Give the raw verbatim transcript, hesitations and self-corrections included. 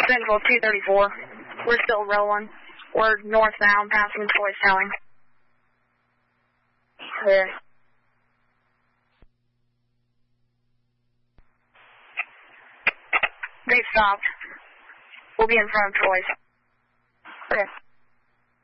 Central two thirty-four. We're still rolling. We're northbound, passing Toys Towing. Clear. They've stopped. We'll be in front of Toys. Clear.